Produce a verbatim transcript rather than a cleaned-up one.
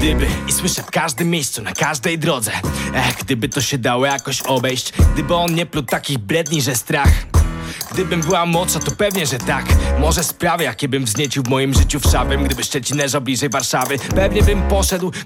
gdyby i słyszę w każdym miejscu, na każdej drodze. Ech, gdyby to się dało jakoś obejść, gdyby on nie pluł takich bredni, że strach. Gdybym była młodsza, to pewnie, że tak. Może sprawy, jakie bym wzniecił w moim życiu wszawym. Gdyby Szczecin leżał bliżej Warszawy, pewnie bym poszedł